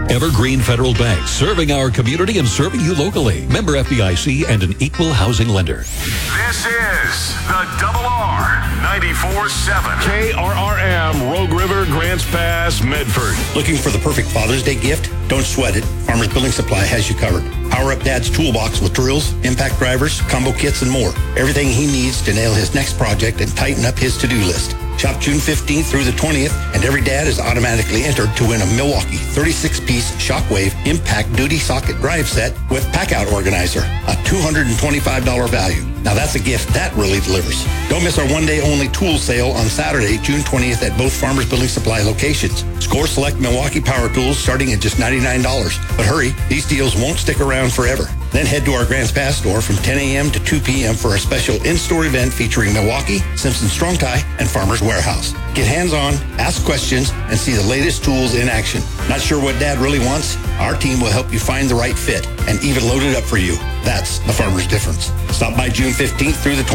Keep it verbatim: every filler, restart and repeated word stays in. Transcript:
Evergreen Federal Bank, serving our community and serving you locally. Member F D I C and an equal housing lender. This is the Double R ninety-four seven. K R R M, Rogue River, Grants Pass, Medford. Looking for the perfect Father's Day gift? Don't sweat it. Farmers Building Supply has you covered. Power up Dad's toolbox with drills, impact drivers, combo kits, and more. Everything he needs to nail his next project and tighten up his to-do list. Shop June fifteenth through the twentieth, and every dad is automatically entered to win a Milwaukee thirty-six piece Shockwave Impact Duty Socket Drive Set with Packout Organizer, a two hundred twenty-five dollars value. Now that's a gift that really delivers. Don't miss our one-day-only tool sale on Saturday, June twentieth at both Farmers Building Supply locations. Score select Milwaukee power tools starting at just ninety-nine dollars. But hurry, these deals won't stick around forever. Then head to our Grants Pass store from ten a.m. to two p.m. for a special in-store event featuring Milwaukee, Simpson Strong Tie, and Farmers Warehouse. Get hands-on, ask questions, and see the latest tools in action. Not sure what Dad really wants? Our team will help you find the right fit and even load it up for you. That's the farmer's difference. Stop by June fifteenth through the twentieth.